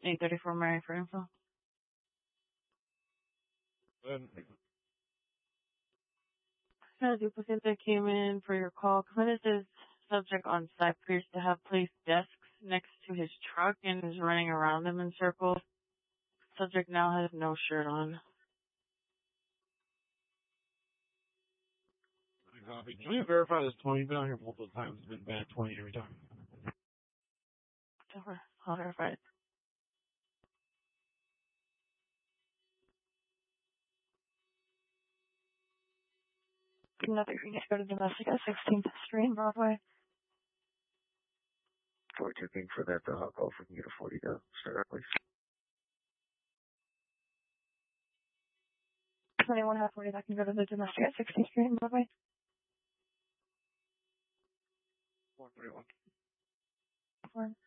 834 Mary for info. A duplicate that came in for your call. Clintus is subject on site appears to have placed desks next to his truck and is running around them in circles. Subject now has no shirt on. Can we verify this 20? You've been on here multiple times. It's been bad 20 every time. Whatever. I'll verify it. Another green to go to domestic at 16th Street and Broadway. 42 King for that call from you to 40 down. Start out, please. 21 half 40, I can go to the domestic at 16th Street and Broadway. 131. 4.